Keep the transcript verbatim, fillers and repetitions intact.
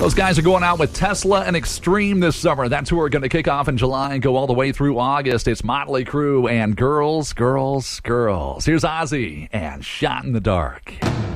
Those guys are going out with Tesla and Extreme this summer. That tour going to kick off in July and go all the way through August. It's Motley Crue and Girls, Girls, Girls. Here's Ozzy and Shot in the Dark.